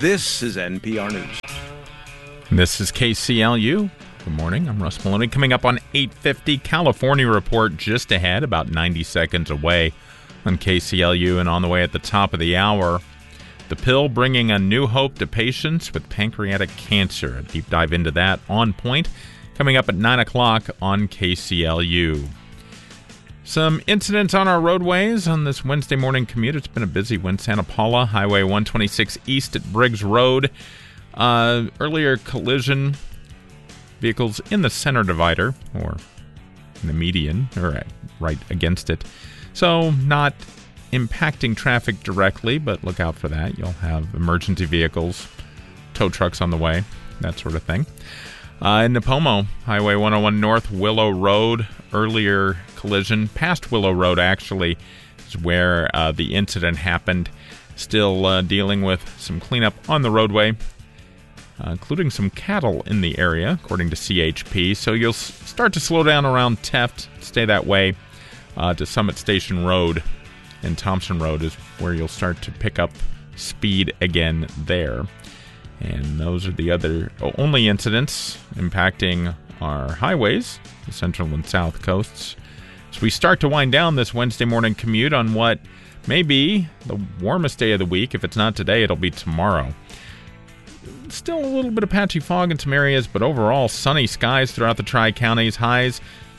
This is NPR News. This is KCLU. Good morning, I'm Russ Maloney. Coming up on 8:50, California Report just ahead, about 90 seconds away on KCLU, and on the way at the top of the hour. The pill bringing a new hope to patients with pancreatic cancer. A deep dive into that on point, coming up at 9 o'clock on KCLU. Some incidents on our roadways on this Wednesday morning commute. It's been a busy one. Santa Paula, Highway 126 east at Briggs Road. Earlier collision, vehicles in the center divider, or in the median, or right against it. So not impacting traffic directly, but look out for that. You'll have emergency vehicles, tow trucks on the way, that sort of thing. In Nipomo, Highway 101 North, Willow Road, earlier collision, past Willow Road actually, is where the incident happened. Still dealing with some cleanup on the roadway, including some cattle in the area, according to CHP. So you'll start to slow down around Teft, stay that way to Summit Station Road, and Thompson Road is where you'll start to pick up speed again there. And those are the only incidents impacting our highways, the central and south coasts. So we start to wind down this Wednesday morning commute on what may be the warmest day of the week. If it's not today, it'll be tomorrow. Still a little bit of patchy fog in some areas, but overall sunny skies throughout the Tri-Counties. Highs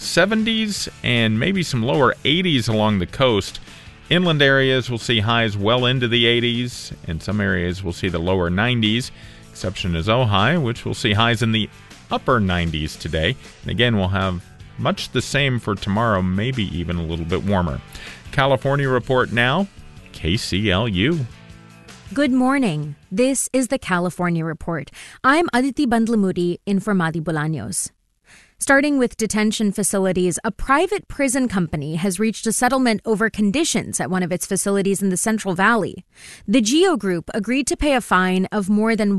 70s and maybe some lower 80s along the coast. Inland areas will see highs well into the 80s, and some areas will see the lower 90s. Exception is Ojai, which will see highs in the upper 90s today. And again, we'll have much the same for tomorrow, maybe even a little bit warmer. California Report now, KCLU. Good morning. This is the California Report. I'm Aditi Bandlamudi in for Madi Bolaños. Starting with detention facilities, a private prison company has reached a settlement over conditions at one of its facilities in the Central Valley. The Geo Group agreed to pay a fine of more than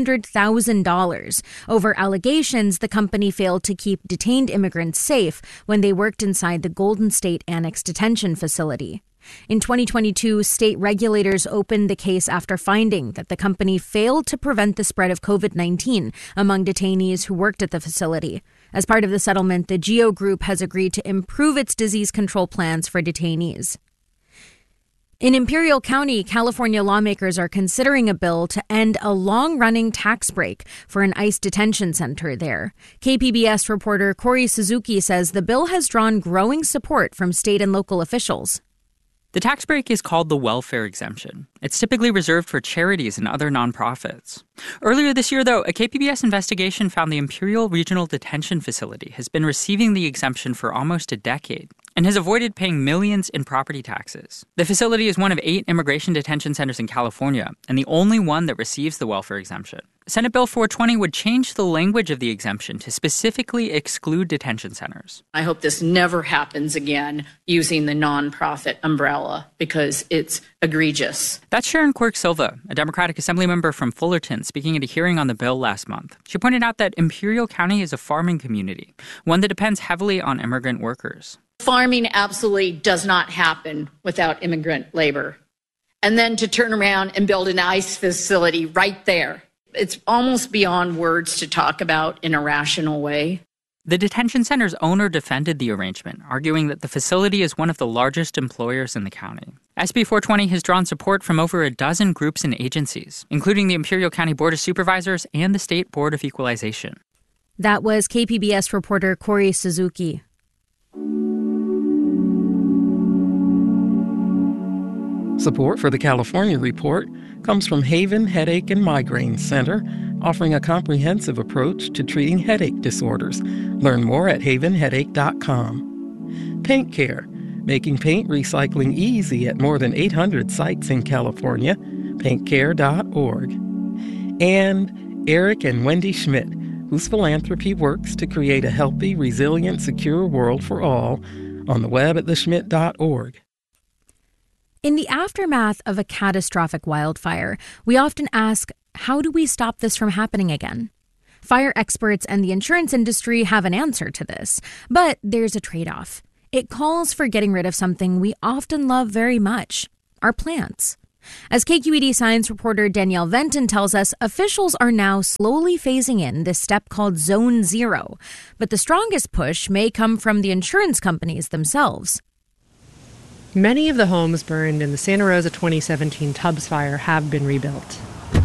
$100,000 over allegations the company failed to keep detained immigrants safe when they worked inside the Golden State Annex detention facility. In 2022, state regulators opened the case after finding that the company failed to prevent the spread of COVID-19 among detainees who worked at the facility. As part of the settlement, the Geo Group has agreed to improve its disease control plans for detainees. In Imperial County, California lawmakers are considering a bill to end a long-running tax break for an ICE detention center there. KPBS reporter Corey Suzuki says the bill has drawn growing support from state and local officials. The tax break is called the welfare exemption. It's typically reserved for charities and other nonprofits. Earlier this year, though, a KPBS investigation found the Imperial Regional Detention Facility has been receiving the exemption for almost a decade and has avoided paying millions in property taxes. The facility is one of 8 immigration detention centers in California and the only one that receives the welfare exemption. Senate Bill 420 would change the language of the exemption to specifically exclude detention centers. I hope this never happens again using the nonprofit umbrella because it's egregious. That's Sharon Quirk Silva, a Democratic Assembly member from Fullerton, speaking at a hearing on the bill last month. She pointed out that Imperial County is a farming community, one that depends heavily on immigrant workers. Farming absolutely does not happen without immigrant labor. And then to turn around and build an ICE facility right there. It's almost beyond words to talk about in a rational way. The detention center's owner defended the arrangement, arguing that the facility is one of the largest employers in the county. SB 420 has drawn support from over a dozen groups and agencies, including the Imperial County Board of Supervisors and the State Board of Equalization. That was KPBS reporter Corey Suzuki. Support for the California Report comes from Haven Headache and Migraine Center, offering a comprehensive approach to treating headache disorders. Learn more at havenheadache.com. Paint Care, making paint recycling easy at more than 800 sites in California. paintcare.org. And Eric and Wendy Schmidt, whose philanthropy works to create a healthy, resilient, secure world for all, on the web at theschmidt.org. In the aftermath of a catastrophic wildfire, we often ask, how do we stop this from happening again? Fire experts and the insurance industry have an answer to this, but there's a trade-off. It calls for getting rid of something we often love very much, our plants. As KQED science reporter Danielle Venton tells us, officials are now slowly phasing in this step called Zone Zero. But the strongest push may come from the insurance companies themselves. Many of the homes burned in the Santa Rosa 2017 Tubbs fire have been rebuilt.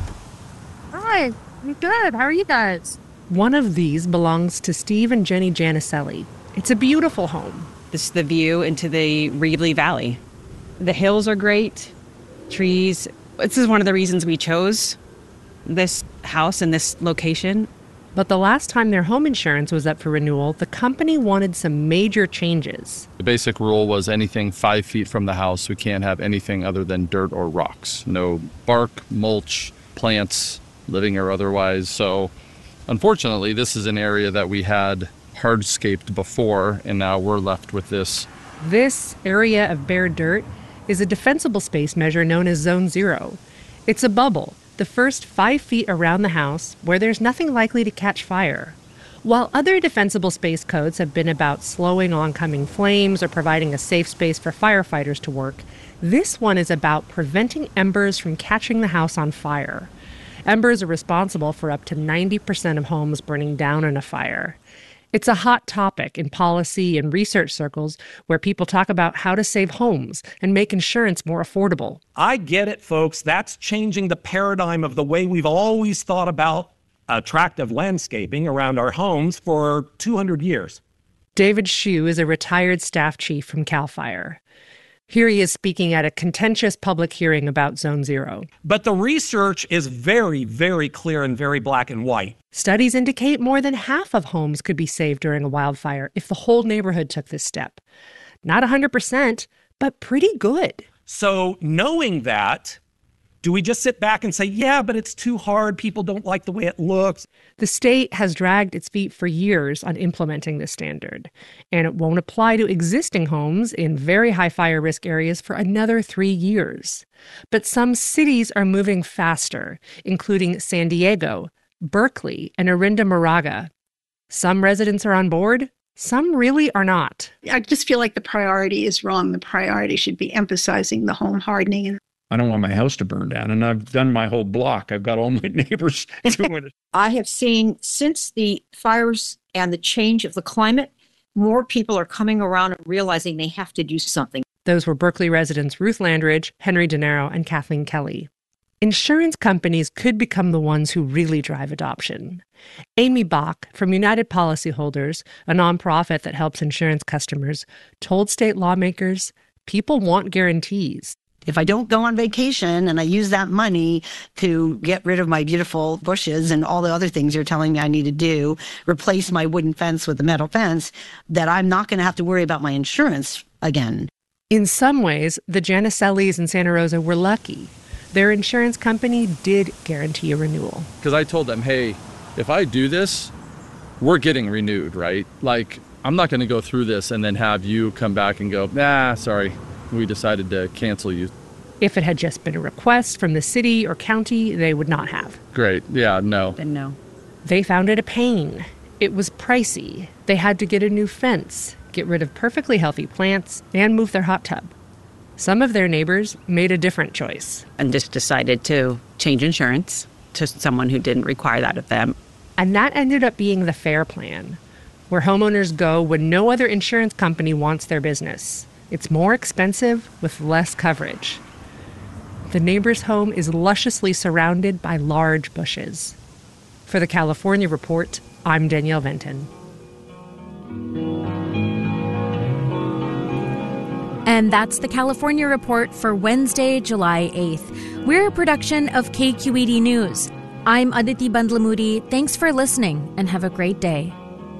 Hi, I'm good. How are you guys? One of these belongs to Steve and Jenny Janicelli. It's a beautiful home. This is the view into the Reedley Valley. The hills are great, trees. This is one of the reasons we chose this house and this location. But the last time their home insurance was up for renewal, the company wanted some major changes. The basic rule was anything 5 feet from the house, we can't have anything other than dirt or rocks. No bark, mulch, plants, living or otherwise. So unfortunately, this is an area that we had hardscaped before, and now we're left with this. This area of bare dirt is a defensible space measure known as Zone Zero. It's a bubble, the first 5 feet around the house where there's nothing likely to catch fire. While other defensible space codes have been about slowing oncoming flames or providing a safe space for firefighters to work, this one is about preventing embers from catching the house on fire. Embers are responsible for up to 90% of homes burning down in a fire. It's a hot topic in policy and research circles where people talk about how to save homes and make insurance more affordable. I get it, folks. That's changing the paradigm of the way we've always thought about attractive landscaping around our homes for 200 years. David Hsu is a retired staff chief from CAL FIRE. Here he is speaking at a contentious public hearing about Zone Zero. But the research is very, very clear and very black and white. Studies indicate more than half of homes could be saved during a wildfire if the whole neighborhood took this step. Not 100%, but pretty good. So knowing that, do we just sit back and say, yeah, but it's too hard, people don't like the way it looks? The state has dragged its feet for years on implementing this standard, and it won't apply to existing homes in very high fire risk areas for another 3 years. But some cities are moving faster, including San Diego, Berkeley, and Orinda Moraga. Some residents are on board, some really are not. I just feel like the priority is wrong. The priority should be emphasizing the home hardening. I don't want my house to burn down, and I've done my whole block. I've got all my neighbors doing it. I have seen since the fires and the change of the climate, more people are coming around and realizing they have to do something. Those were Berkeley residents Ruth Landridge, Henry DeNaro, and Kathleen Kelly. Insurance companies could become the ones who really drive adoption. Amy Bach from United Policyholders, a nonprofit that helps insurance customers, told state lawmakers people want guarantees. If I don't go on vacation and I use that money to get rid of my beautiful bushes and all the other things you're telling me I need to do, replace my wooden fence with a metal fence, that I'm not going to have to worry about my insurance again. In some ways, the Janicellis in Santa Rosa were lucky. Their insurance company did guarantee a renewal. Because I told them, hey, if I do this, we're getting renewed, right? Like, I'm not going to go through this and then have you come back and go, nah, sorry. We decided to cancel you. If it had just been a request from the city or county, they would not have. Great. Yeah, no. Then no. They found it a pain. It was pricey. They had to get a new fence, get rid of perfectly healthy plants, and move their hot tub. Some of their neighbors made a different choice. And just decided to change insurance to someone who didn't require that of them. And that ended up being the FAIR plan, where homeowners go when no other insurance company wants their business. It's more expensive with less coverage. The neighbor's home is lusciously surrounded by large bushes. For the California Report, I'm Danielle Venton. And that's the California Report for Wednesday, July 8th. We're a production of KQED News. I'm Aditi Bandlamudi. Thanks for listening and have a great day.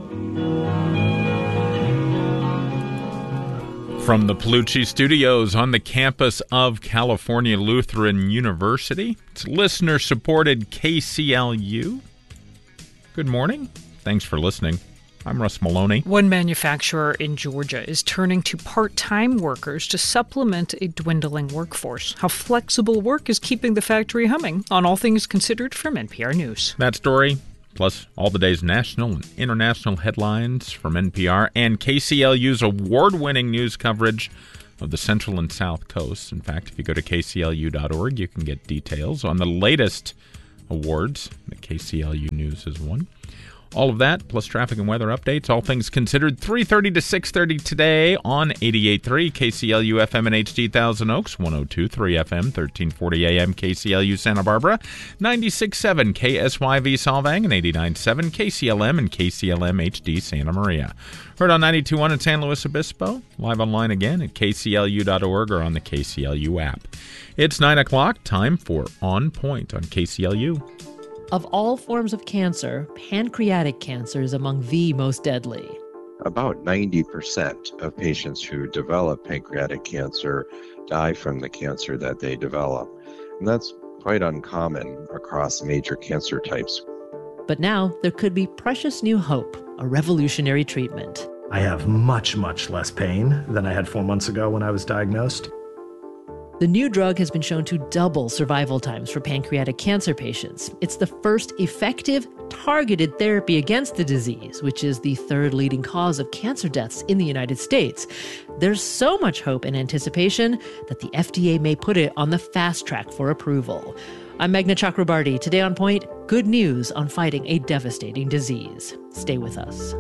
From the Palucci Studios on the campus of California Lutheran University, it's listener-supported KCLU. Good morning. Thanks for listening. I'm Russ Maloney. One manufacturer in Georgia is turning to part-time workers to supplement a dwindling workforce. How flexible work is keeping the factory humming. On All Things Considered from NPR News. That story, plus all the day's national and international headlines from NPR and KCLU's award-winning news coverage of the Central and South Coasts. In fact, if you go to kclu.org, you can get details on the latest awards that KCLU News has won. All of that, plus traffic and weather updates, all things considered, 3:30 to 6:30 today on 88.3 KCLU FM in HD Thousand Oaks, 102.3 FM, 1340 AM KCLU Santa Barbara, 96.7 KSYV Solvang, and 89.7 KCLM and KCLM HD Santa Maria. Heard on 92.1 in San Luis Obispo, live online again at kclu.org or on the KCLU app. It's 9 o'clock, time for On Point on KCLU. Of all forms of cancer, pancreatic cancer is among the most deadly. About 90% of patients who develop pancreatic cancer die from the cancer that they develop. And that's quite uncommon across major cancer types. But now there could be precious new hope, a revolutionary treatment. I have much, much less pain than I had 4 months ago when I was diagnosed. The new drug has been shown to double survival times for pancreatic cancer patients. It's the first effective, targeted therapy against the disease, which is the third leading cause of cancer deaths in the United States. There's so much hope and anticipation that the FDA may put it on the fast track for approval. I'm Meghna Chakrabarti. Today on Point, good news on fighting a devastating disease. Stay with us.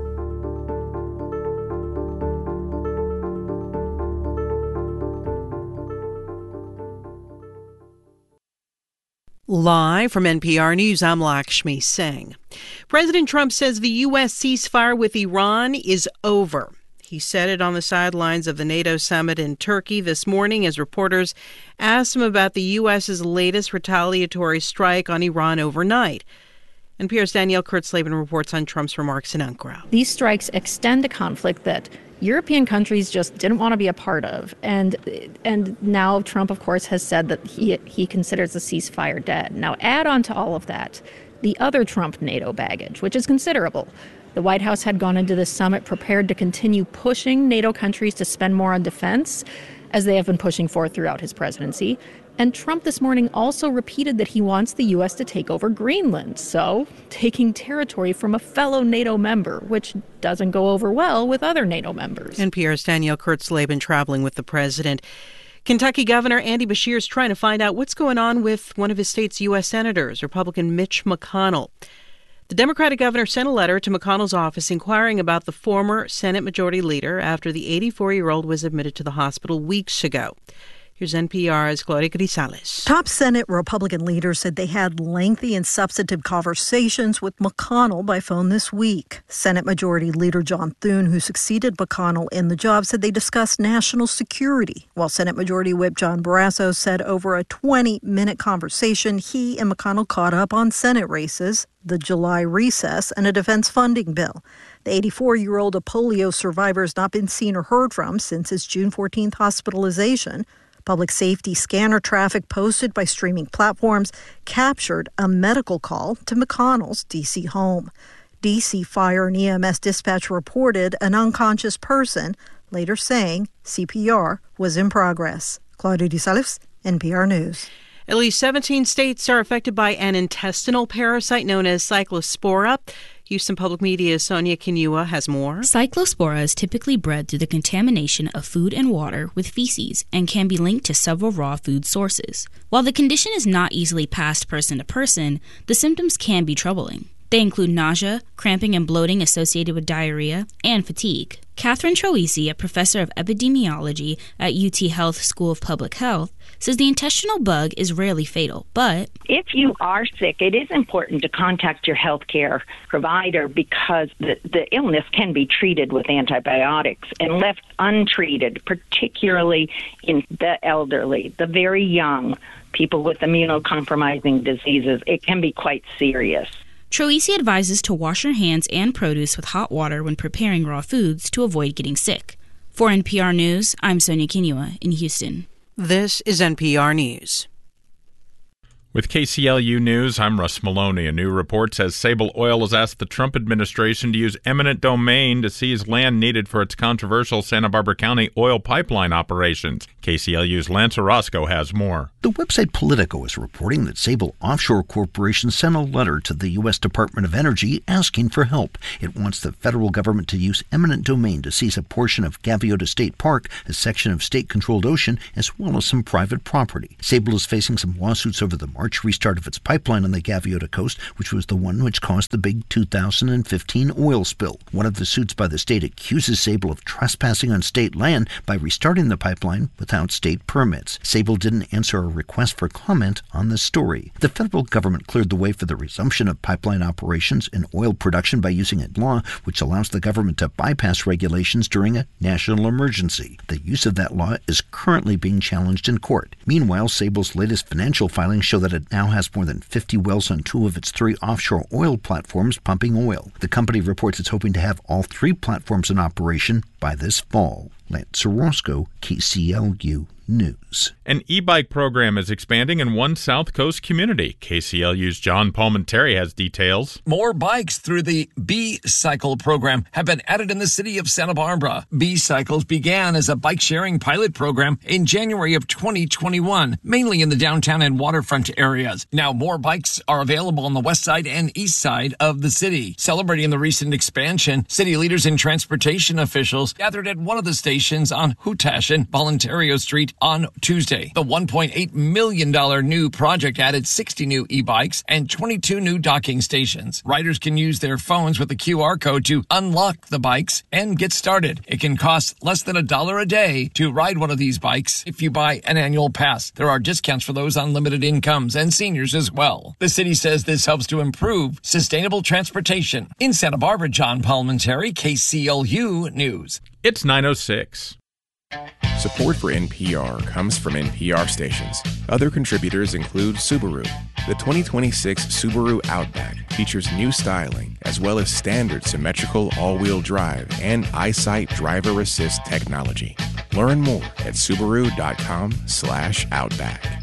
Live from NPR News, I'm Lakshmi Singh. President Trump says the U.S. ceasefire with Iran is over. He said it on the sidelines of the NATO summit in Turkey this morning as reporters asked him about the U.S.'s latest retaliatory strike on Iran overnight. NPR's Danielle Kurtzleben reports on Trump's remarks in Ankara. These strikes extend a conflict that European countries just didn't want to be a part of. And now Trump, of course, has said that he considers the ceasefire dead. Now, add on to all of that the other Trump NATO baggage, which is considerable. The White House had gone into this summit prepared to continue pushing NATO countries to spend more on defense, as they have been pushing for throughout his presidency. And Trump this morning also repeated that he wants the U.S. to take over Greenland, so taking territory from a fellow NATO member, which doesn't go over well with other NATO members. NPR's Danielle Kurtzleben traveling with the president. Kentucky Governor Andy Beshear is trying to find out what's going on with one of his state's U.S. senators, Republican Mitch McConnell. The Democratic governor sent a letter to McConnell's office inquiring about the former Senate Majority Leader after the 84-year-old was admitted to the hospital weeks ago. Here's NPR's Gloria Grisales. Top Senate Republican leaders said they had lengthy and substantive conversations with McConnell by phone this week. Senate Majority Leader John Thune, who succeeded McConnell in the job, said they discussed national security, while Senate Majority Whip John Barrasso said over a 20-minute conversation, he and McConnell caught up on Senate races, the July recess, and a defense funding bill. The 84-year-old, a polio survivor, has not been seen or heard from since his June 14th hospitalization. Public safety scanner traffic posted by streaming platforms captured a medical call to McConnell's D.C. home. D.C. Fire and EMS dispatch reported an unconscious person, later saying CPR was in progress. Claudia Grisales, NPR News. At least 17 states are affected by an intestinal parasite known as Cyclospora. Houston Public Media's Sonia Kinua has more. Cyclospora is typically bred through the contamination of food and water with feces and can be linked to several raw food sources. While the condition is not easily passed person to person, the symptoms can be troubling. They include nausea, cramping and bloating associated with diarrhea, and fatigue. Catherine Troisi, a professor of epidemiology at UT Health School of Public Health, says the intestinal bug is rarely fatal, but if you are sick, it is important to contact your healthcare provider because the illness can be treated with antibiotics, and left untreated, particularly in the elderly, the very young, people with immunocompromising diseases, it can be quite serious. Troisi advises to wash your hands and produce with hot water when preparing raw foods to avoid getting sick. For NPR News, I'm Sonia Kinua in Houston. This is NPR News. With KCLU News, I'm Russ Maloney. A new report says Sable Oil has asked the Trump administration to use eminent domain to seize land needed for its controversial Santa Barbara County oil pipeline operations. KCLU's Lance Orozco has more. The website Politico is reporting that Sable Offshore Corporation sent a letter to the U.S. Department of Energy asking for help. It wants the federal government to use eminent domain to seize a portion of Gaviota State Park, a section of state-controlled ocean, as well as some private property. Sable is facing some lawsuits over the March restart of its pipeline on the Gaviota coast, which was the one which caused the big 2015 oil spill. One of the suits by the state accuses Sable of trespassing on state land by restarting the pipeline without state permits. Sable didn't answer a request for comment on the story. The federal government cleared the way for the resumption of pipeline operations and oil production by using a law which allows the government to bypass regulations during a national emergency. The use of that law is currently being challenged in court. Meanwhile, Sable's latest financial filings show that it now has more than 50 wells on 2 of its 3 offshore oil platforms pumping oil. The company reports it's hoping to have all 3 platforms in operation by this fall. Lance Orozco, KCLU News. An e-bike program is expanding in one South Coast community. KCLU's John Palmentary has details. More bikes through the B-Cycle program have been added in the city of Santa Barbara. B-Cycles began as a bike-sharing pilot program in January of 2021, mainly in the downtown and waterfront areas. Now more bikes are available on the west side and east side of the city. Celebrating the recent expansion, city leaders and transportation officials gathered at one of the stations on Hutash and Voluntario Street on Tuesday. The $1.8 million new project added 60 new e-bikes and 22 new docking stations. Riders can use their phones with the QR code to unlock the bikes and get started. It can cost less than $1 a day to ride one of these bikes if you buy an annual pass. There are discounts for those on limited incomes and seniors as well. The city says this helps to improve sustainable transportation. In Santa Barbara, John Palmentary, KCLU News. It's 9:06. Support for NPR comes from NPR stations. Other contributors include Subaru. The 2026 Subaru Outback features new styling as well as standard symmetrical all-wheel drive and EyeSight driver assist technology. Learn more at Subaru.com/Outback.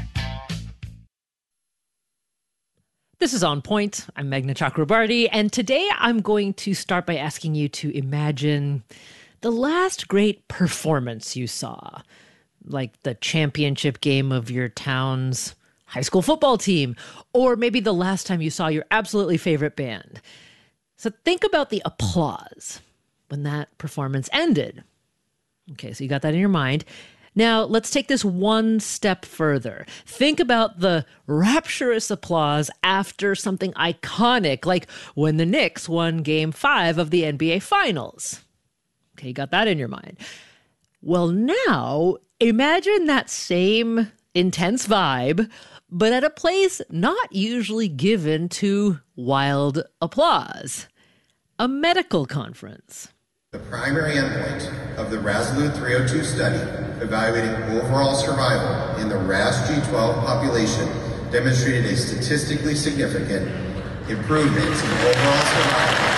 This is On Point. I'm Meghna Chakrabarty, and today I'm going to start by asking you to imagine the last great performance you saw, like the championship game of your town's high school football team, or maybe the last time you saw your absolutely favorite band. So think about the applause when that performance ended. Okay, so you got that in your mind. Now, let's take this one step further. Think about the rapturous applause after something iconic, like when the Knicks won Game 5 of the NBA Finals. Okay, you got that in your mind. Well, now imagine that same intense vibe, but at a place not usually given to wild applause. A medical conference. The primary endpoint of the RASolute 302 study evaluating overall survival in the RAS G12 population demonstrated a statistically significant improvement in overall survival.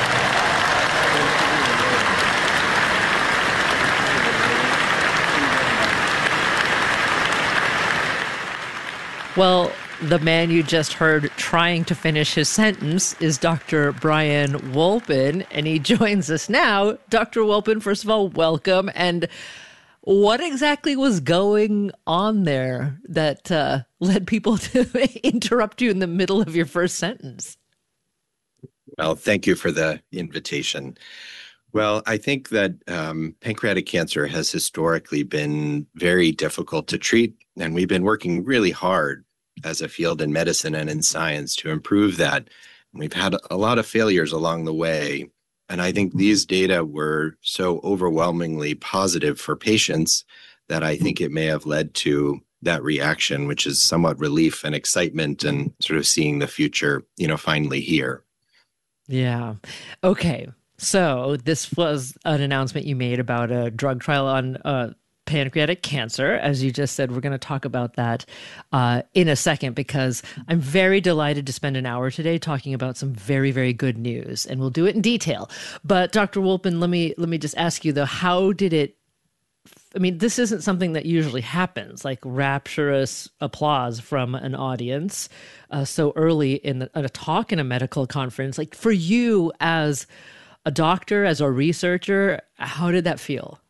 Well, the man you just heard trying to finish his sentence is Dr. Brian Wolpin, and he joins us now. Dr. Wolpin, first of all, welcome. And what exactly was going on there that led people to interrupt you in the middle of your first sentence? Well, thank you for the invitation. Well, I think that pancreatic cancer has historically been very difficult to treat, and we've been working really hard as a field in medicine and in science to improve that. And we've had a lot of failures along the way. And I think these data were so overwhelmingly positive for patients that I think it may have led to that reaction, which is somewhat relief and excitement and sort of seeing the future, finally here. Yeah. Okay. So this was an announcement you made about a drug trial on pancreatic cancer. As you just said, we're going to talk about that in a second, because I'm very delighted to spend an hour today talking about some very, very good news, and we'll do it in detail. But Dr. Wolpin, let me just ask you though, how did it I mean, this isn't something that usually happens, like rapturous applause from an audience so early in a talk in a medical conference. Like, for you as a doctor, as a researcher, how did that feel?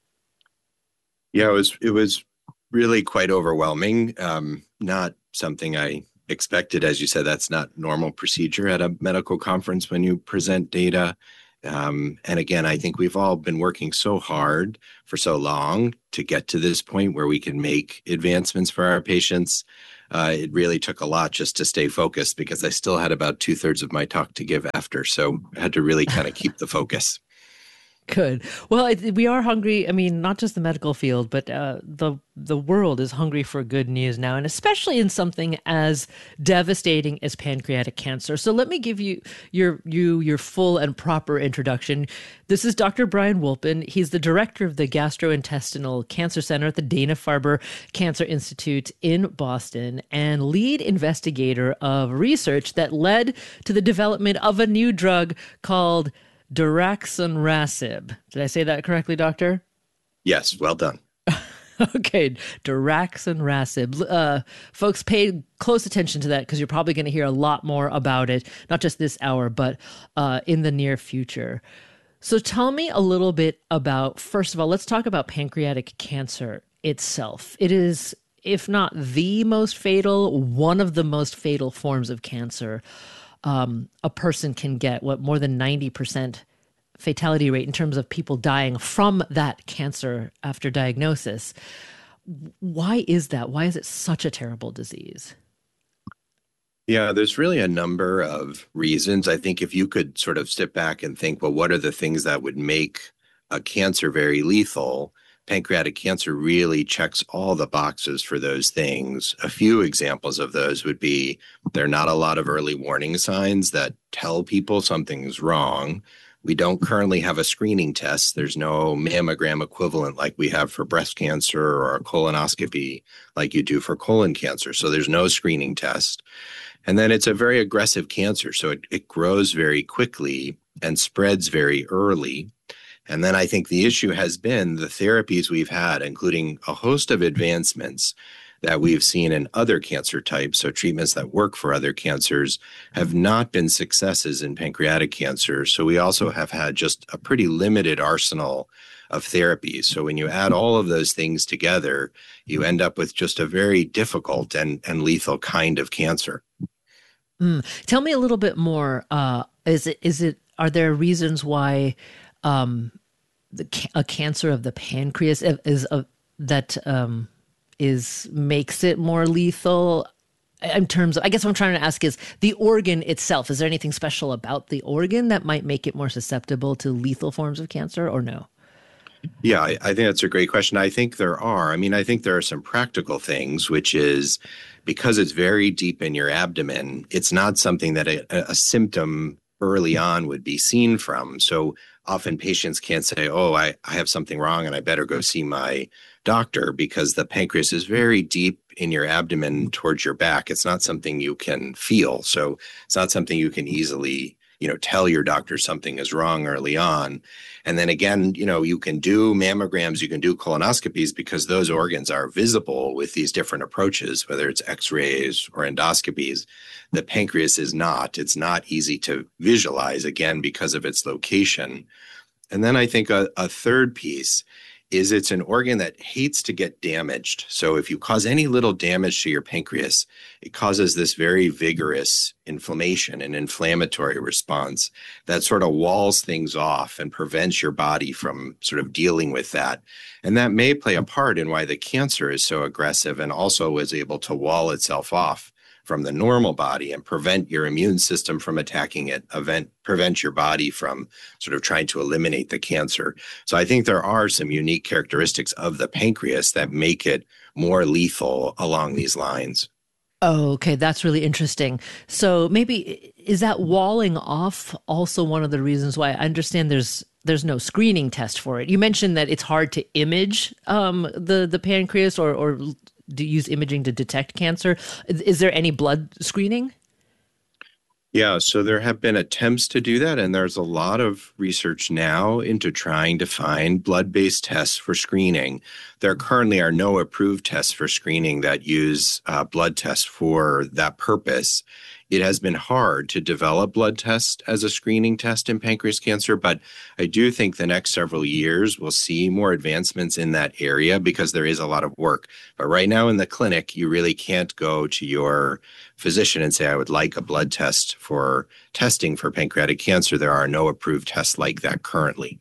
Yeah, it was really quite overwhelming. Not something I expected. As you said, that's not normal procedure at a medical conference when you present data. And again, I think we've all been working so hard for so long to get to this point where we can make advancements for our patients. It really took a lot just to stay focused, because I still had about 2/3 of my talk to give after. So I had to really kind of keep the focus. Good. Well, we are hungry. I mean, not just the medical field, but the world is hungry for good news now, and especially in something as devastating as pancreatic cancer. So let me give you your full and proper introduction. This is Dr. Brian Wolpin. He's the director of the Gastrointestinal Cancer Center at the Dana-Farber Cancer Institute in Boston, and lead investigator of research that led to the development of a new drug called daraxonrasib. Did I say that correctly, doctor? Yes, well done. Okay, daraxonrasib. Folks, pay close attention to that, because you're probably going to hear a lot more about it, not just this hour, but in the near future. So tell me a little bit about, first of all, let's talk about pancreatic cancer itself. It is, if not the most fatal, one of the most fatal forms of cancer. A person can get more than 90% fatality rate in terms of people dying from that cancer after diagnosis. Why is that? Why is it such a terrible disease? Yeah, there's really a number of reasons. I think if you could sort of step back and think, well, what are the things that would make a cancer very lethal? Pancreatic cancer really checks all the boxes for those things. A few examples of those would be there are not a lot of early warning signs that tell people something's wrong. We don't currently have a screening test. There's no mammogram equivalent like we have for breast cancer, or a colonoscopy like you do for colon cancer. So there's no screening test. And then it's a very aggressive cancer. So it grows very quickly and spreads very early. And then I think the issue has been the therapies we've had, including a host of advancements that we've seen in other cancer types, so treatments that work for other cancers, have not been successes in pancreatic cancer. So we also have had just a pretty limited arsenal of therapies. So when you add all of those things together, you end up with just a very difficult and lethal kind of cancer. Tell me a little bit more. Are there reasons why a cancer of the pancreas makes it more lethal? In terms of, I guess what I'm trying to ask is the organ itself. Is there anything special about the organ that might make it more susceptible to lethal forms of cancer, or no? Yeah, I think that's a great question. I think there are. I mean, I think there are some practical things, which is because it's very deep in your abdomen, it's not something that a symptom early on would be seen from. So often patients can't say, oh, I have something wrong and I better go see my doctor, because the pancreas is very deep in your abdomen towards your back. It's not something you can feel. So it's not something you can easily, tell your doctor something is wrong early on. And then again, you can do mammograms, you can do colonoscopies, because those organs are visible with these different approaches, whether it's x-rays or endoscopies. The pancreas is not. It's not easy to visualize, again, because of its location. And then I think a third piece is it's an organ that hates to get damaged. So if you cause any little damage to your pancreas, it causes this very vigorous inflammation and inflammatory response that sort of walls things off and prevents your body from sort of dealing with that. And that may play a part in why the cancer is so aggressive and also is able to wall itself off from the normal body and prevent your immune system from attacking it, prevent your body from sort of trying to eliminate the cancer. So I think there are some unique characteristics of the pancreas that make it more lethal along these lines. Oh, okay. That's really interesting. So maybe is that walling off also one of the reasons why? I understand there's no screening test for it. You mentioned that it's hard to image the pancreas or use imaging to detect cancer. Is there any blood screening? Yeah, so there have been attempts to do that, and there's a lot of research now into trying to find blood-based tests for screening. There currently are no approved tests for screening that use blood tests for that purpose. It has been hard to develop blood tests as a screening test in pancreas cancer, but I do think the next several years we'll see more advancements in that area because there is a lot of work. But right now in the clinic, you really can't go to your physician and say, I would like a blood test for testing for pancreatic cancer. There are no approved tests like that currently.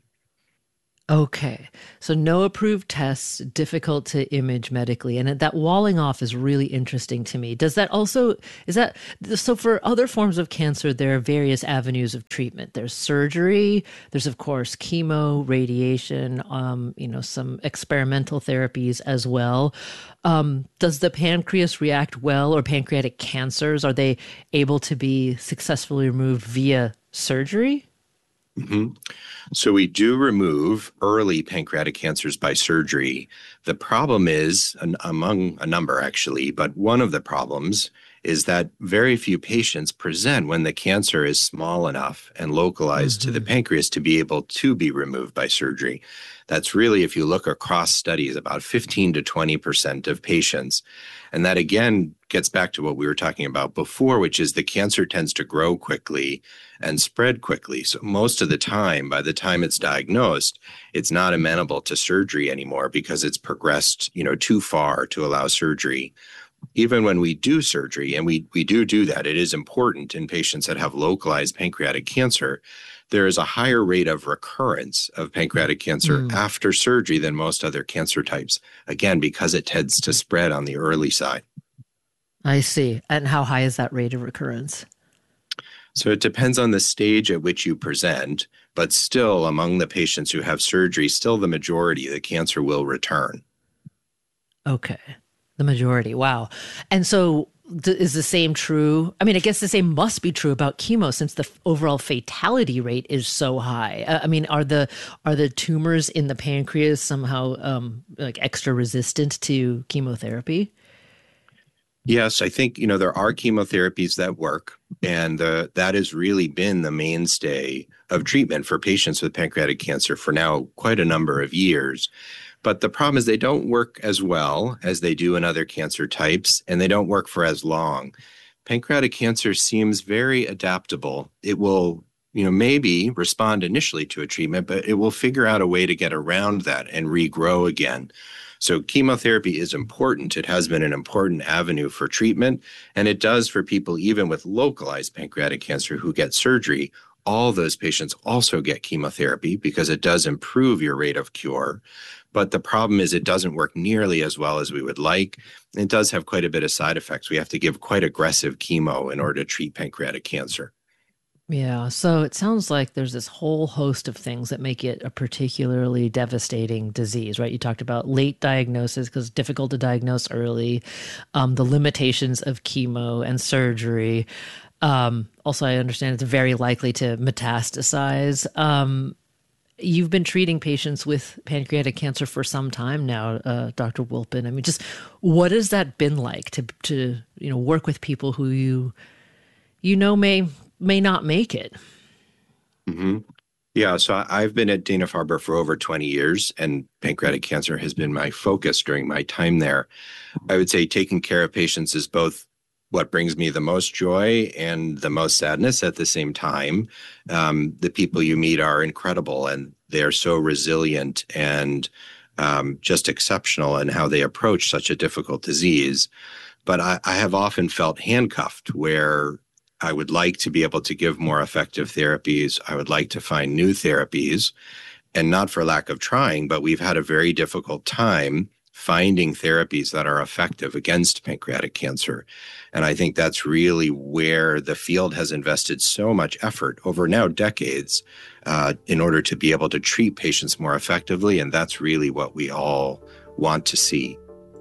Okay. So no approved tests, difficult to image medically. And that walling off is really interesting to me. Does that also, so for other forms of cancer, there are various avenues of treatment. There's surgery, there's of course chemo, radiation, some experimental therapies as well. Does the pancreas react well, or pancreatic cancers, are they able to be successfully removed via surgery? Mm-hmm. So we do remove early pancreatic cancers by surgery. The problem is, among a number actually, but one of the problems is that very few patients present when the cancer is small enough and localized to the pancreas to be able to be removed by surgery. That's really, if you look across studies, about 15 to 20% of patients. And that again gets back to what we were talking about before, which is the cancer tends to grow quickly and spread quickly. So most of the time, by the time it's diagnosed, it's not amenable to surgery anymore because it's progressed, too far to allow surgery. Even when we do surgery, and we do that, it is important in patients that have localized pancreatic cancer, there is a higher rate of recurrence of pancreatic cancer after surgery than most other cancer types, again, because it tends to spread on the early side. I see. And how high is that rate of recurrence? So it depends on the stage at which you present, but still among the patients who have surgery, still the majority, the cancer will return. Okay. The majority. Wow. And so is the same true? I mean, I guess the same must be true about chemo since the overall fatality rate is so high. Are the tumors in the pancreas somehow extra resistant to chemotherapy? Yes, I think, there are chemotherapies that work, and that has really been the mainstay of treatment for patients with pancreatic cancer for now quite a number of years. But the problem is they don't work as well as they do in other cancer types, and they don't work for as long. Pancreatic cancer seems very adaptable. It will, maybe respond initially to a treatment, but it will figure out a way to get around that and regrow again. So chemotherapy is important. It has been an important avenue for treatment, and it does for people even with localized pancreatic cancer who get surgery. All those patients also get chemotherapy because it does improve your rate of cure. But the problem is it doesn't work nearly as well as we would like. It does have quite a bit of side effects. We have to give quite aggressive chemo in order to treat pancreatic cancer. Yeah, so it sounds like there's this whole host of things that make it a particularly devastating disease, right? You talked about late diagnosis because it's difficult to diagnose early, the limitations of chemo and surgery. Also, I understand it's very likely to metastasize. You've been treating patients with pancreatic cancer for some time now, Dr. Wolpin. I mean, just what has that been like to work with people who you may not make it? Mm-hmm. Yeah, so I've been at Dana-Farber for over 20 years, and pancreatic cancer has been my focus during my time there. I would say taking care of patients is both what brings me the most joy and the most sadness at the same time. The people you meet are incredible, and they're so resilient and just exceptional in how they approach such a difficult disease. But I have often felt handcuffed where I would like to be able to give more effective therapies. I would like to find new therapies, and not for lack of trying, but we've had a very difficult time finding therapies that are effective against pancreatic cancer. And I think that's really where the field has invested so much effort over now decades in order to be able to treat patients more effectively. And that's really what we all want to see.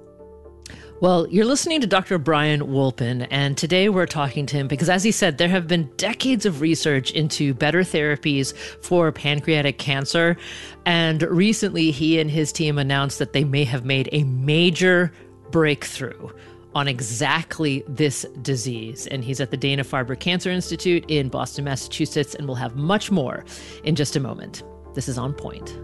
Well, you're listening to Dr. Brian Wolpin, and today we're talking to him because, as he said, there have been decades of research into better therapies for pancreatic cancer. And recently, he and his team announced that they may have made a major breakthrough on exactly this disease. And he's at the Dana-Farber Cancer Institute in Boston, Massachusetts, and we'll have much more in just a moment. This is On Point.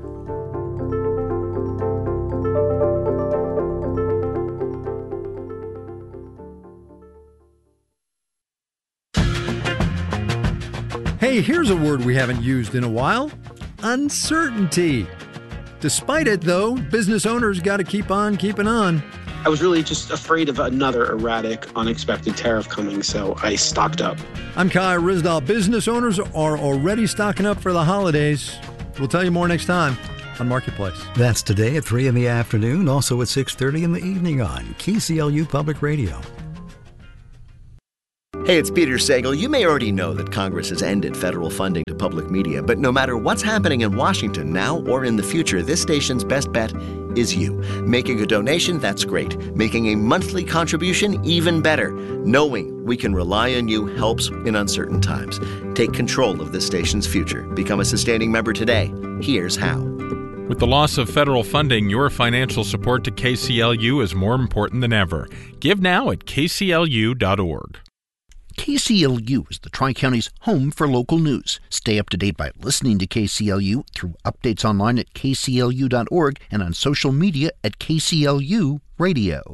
Hey, here's a word we haven't used in a while: uncertainty. Despite it, though, business owners got to keep on keeping on. I was really just afraid of another erratic, unexpected tariff coming, so I stocked up. I'm Kai Risdall. Business owners are already stocking up for the holidays. We'll tell you more next time on Marketplace. That's today at 3 in the afternoon, also at 6:30 in the evening on KCLU Public Radio. Hey, it's Peter Sagal. You may already know that Congress has ended federal funding to public media, but no matter what's happening in Washington now or in the future, this station's best bet is you. Making a donation, that's great. Making a monthly contribution, even better. Knowing we can rely on you helps in uncertain times. Take control of this station's future. Become a sustaining member today. Here's how. With the loss of federal funding, your financial support to KCLU is more important than ever. Give now at kclu.org. KCLU is the Tri-County's home for local news. Stay up to date by listening to KCLU through updates online at kclu.org and on social media at KCLU Radio.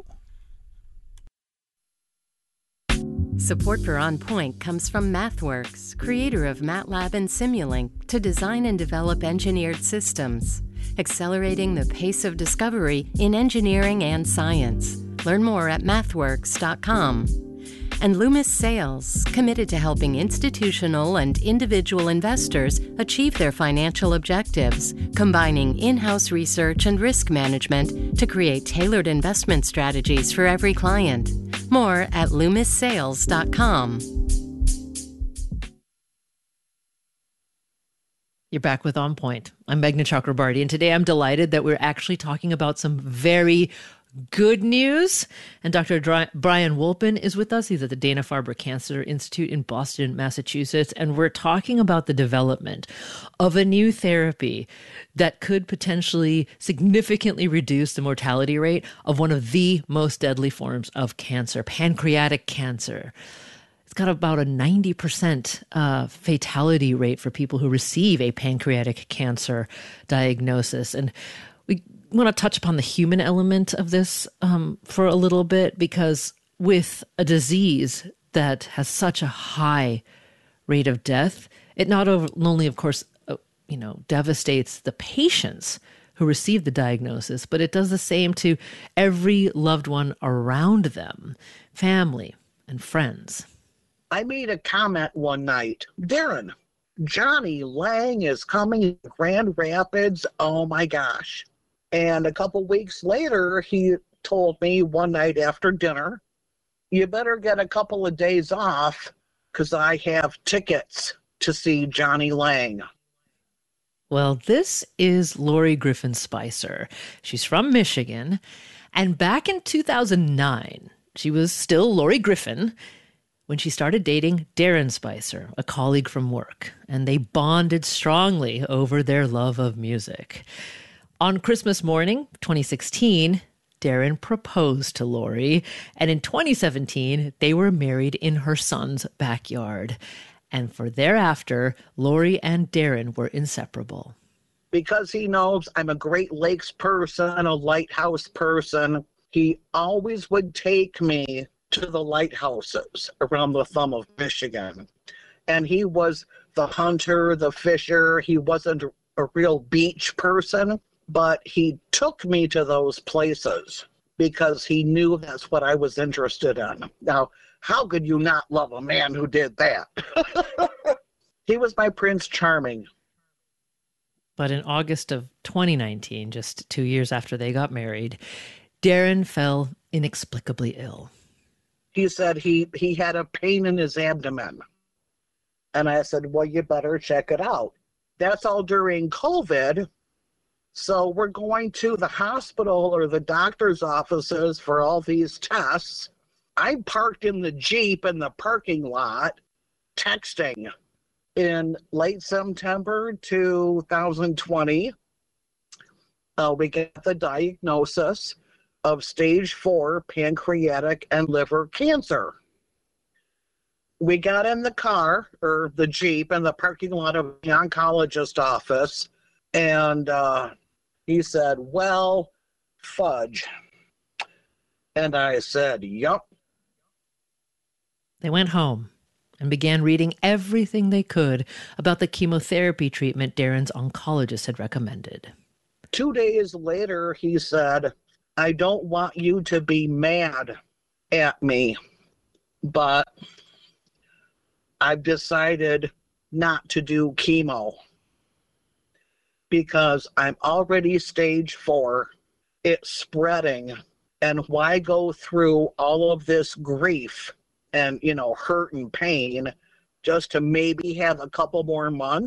Support for On Point comes from MathWorks, creator of MATLAB and Simulink, to design and develop engineered systems, accelerating the pace of discovery in engineering and science. Learn more at mathworks.com. And Loomis Sales, committed to helping institutional and individual investors achieve their financial objectives, combining in-house research and risk management to create tailored investment strategies for every client. More at loomissales.com. You're back with On Point. I'm Meghna Chakrabarty, and today I'm delighted that we're actually talking about some very good news. And Dr. Brian Wolpin is with us. He's at the Dana-Farber Cancer Institute in Boston, Massachusetts. And we're talking about the development of a new therapy that could potentially significantly reduce the mortality rate of one of the most deadly forms of cancer, pancreatic cancer. It's got about a 90% fatality rate for people who receive a pancreatic cancer diagnosis. And we want to touch upon the human element of this for a little bit, because with a disease that has such a high rate of death, it not only, of course, devastates the patients who receive the diagnosis, but it does the same to every loved one around them, family and friends. I made a comment one night, Darren, Johnny Lang is coming to Grand Rapids. Oh my gosh. And a couple weeks later, he told me one night after dinner, you better get a couple of days off because I have tickets to see Johnny Lang. Well, this is Lori Griffin Spicer. She's from Michigan. And back in 2009, she was still Lori Griffin when she started dating Darren Spicer, a colleague from work. And they bonded strongly over their love of music. On Christmas morning, 2016, Darren proposed to Lori, and in 2017, they were married in her son's backyard. And for thereafter, Lori and Darren were inseparable. Because he knows I'm a Great Lakes person, a lighthouse person, he always would take me to the lighthouses around the thumb of Michigan. And he was the hunter, the fisher. He wasn't a real beach person. But he took me to those places because he knew that's what I was interested in. Now, how could you not love a man who did that? He was my Prince Charming. But in August of 2019, just 2 years after they got married, Darren fell inexplicably ill. He said he had a pain in his abdomen. And I said, well, you better check it out. That's all during COVID. So we're going to the hospital or the doctor's offices for all these tests. I parked in the Jeep in the parking lot, texting in late September 2020. We get the diagnosis. of stage 4 pancreatic and liver cancer. We got in the car, or the Jeep, in the parking lot of the oncologist office, and he said, well, fudge. And I said, yup. They went home and began reading everything they could about the chemotherapy treatment Darren's oncologist had recommended. 2 days later, he said, I don't want you to be mad at me, but I've decided not to do chemo because I'm already stage 4. It's spreading. And why go through all of this grief and, hurt and pain just to maybe have a couple more months?